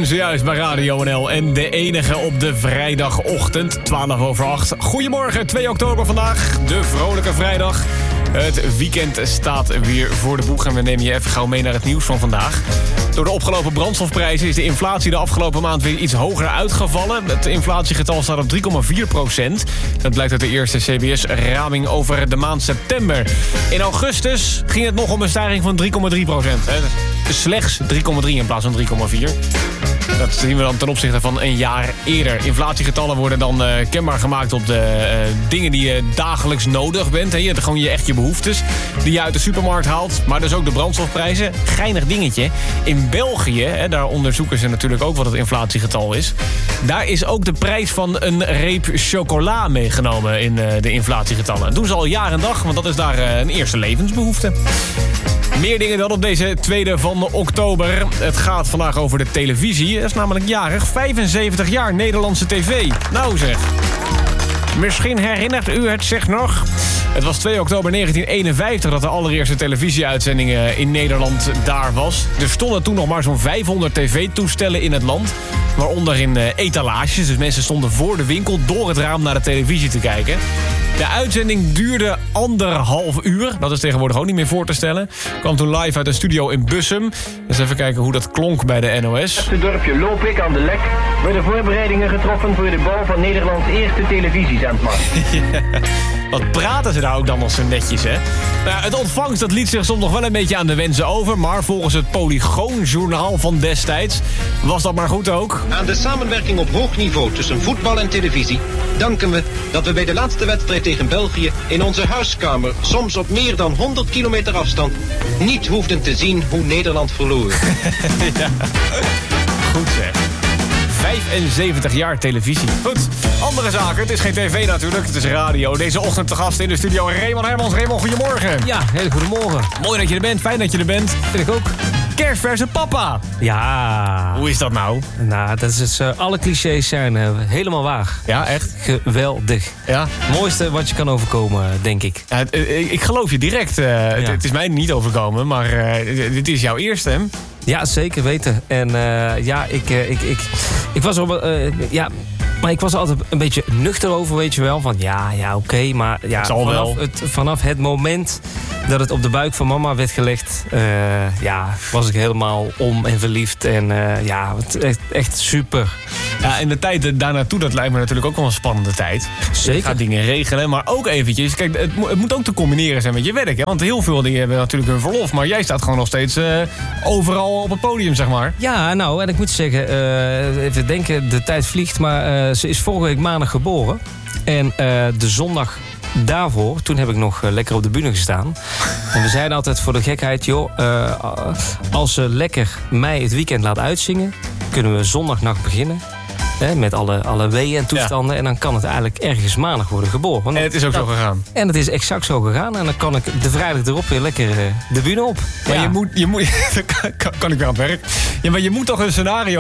Fun zojuist bij Radio NL. En de enige op de vrijdagochtend, 8:12. Goedemorgen, 2 oktober vandaag. De vrolijke vrijdag. Het weekend staat weer voor de boeg. En we nemen je even gauw mee naar het nieuws van vandaag. Door de opgelopen brandstofprijzen is de inflatie de afgelopen maand weer iets hoger uitgevallen. Het inflatiegetal staat op 3,4%. Dat blijkt uit de eerste CBS-raming over de maand september. In augustus ging het nog om een stijging van 3,3%. Slechts 3,3 in plaats van 3,4. Dat zien we dan ten opzichte van een jaar eerder. Inflatiegetallen worden dan kenbaar gemaakt op de dingen die je dagelijks nodig bent. Je hebt gewoon echt je behoeftes die je uit de supermarkt haalt. Maar dus ook de brandstofprijzen. Geinig dingetje. In België, daar onderzoeken ze natuurlijk ook wat het inflatiegetal is. Daar is ook de prijs van een reep chocola meegenomen in de inflatiegetallen. Dat doen ze al jaar en dag, want dat is daar een eerste levensbehoefte. Meer dingen dan op deze 2e van oktober. Het gaat vandaag over de televisie. Dat is namelijk jarig. 75 jaar Nederlandse tv. Nou zeg. Misschien herinnert u het zich nog. Het was 2 oktober 1951 dat de allereerste televisieuitzending in Nederland daar was. Er stonden toen nog maar zo'n 500 tv-toestellen in het land. Waaronder in etalages. Dus mensen stonden voor de winkel door het raam naar de televisie te kijken. De uitzending duurde 1,5 uur. Dat is tegenwoordig ook niet meer voor te stellen. Kwam toen live uit een studio in Bussum. Dus even kijken hoe dat klonk bij de NOS. In het dorpje Lopik aan de Lek worden voorbereidingen getroffen voor de bouw van Nederlands eerste televisiezendmast. Ja. Wat praten ze daar ook dan nog zo netjes, hè? Nou, het ontvangst dat liet zich soms nog wel een beetje aan de wensen over. Maar volgens het Polygoonjournaal van destijds was dat maar goed ook. Aan de samenwerking op hoog niveau tussen voetbal en televisie danken we dat we bij de laatste wedstrijd tegen België in onze huiskamer, soms op meer dan 100 kilometer afstand, niet hoefden te zien hoe Nederland verloor. Ja. Goed zeg. 75 jaar televisie. Goed, andere zaken. Het is geen tv natuurlijk, het is radio. Deze ochtend te gast in de studio Raymond Hermans. Raymond, goedemorgen. Ja, hele goedemorgen. Mooi dat je er bent, fijn dat je er bent. Vind ik ook. Kerstverse papa. Ja. Hoe is dat nou? Nou, dat is alle clichés zijn helemaal waar. Ja, echt? Geweldig. Ja. Het mooiste wat je kan overkomen, denk ik. Ja, ik geloof je direct. Het is mij niet overkomen, maar dit is jouw eerste, hè? Ja, zeker weten. En ja, ik was op... ja, maar ik was er altijd een beetje nuchter over, weet je wel. Van ja, oké, maar ja, vanaf het moment dat het op de buik van mama werd gelegd, was ik helemaal om en verliefd. En echt super. Ja, en de tijd daarnaartoe, dat lijkt me natuurlijk ook wel een spannende tijd. Zeker. Je gaat dingen regelen, maar ook eventjes... Kijk, het moet ook te combineren zijn met je werk, hè? Want heel veel dingen hebben natuurlijk hun verlof. Maar jij staat gewoon nog steeds overal op het podium, zeg maar. Ja, nou, en ik moet zeggen, even denken, de tijd vliegt, maar ze is vorige week maandag geboren. En de zondag daarvoor, toen heb ik nog lekker op de bühne gestaan. En we zeiden altijd voor de gekheid, joh, als ze lekker mij het weekend laat uitzingen, kunnen we zondagnacht beginnen. Met alle weeën en toestanden. Ja. En dan kan het eigenlijk ergens maandag worden geboren. En het is ook zo gegaan. En het is exact zo gegaan. En dan kan ik de vrijdag erop weer lekker de bühne op. Maar je moet kan ik weer aan het werk. Ja, maar je moet toch een scenario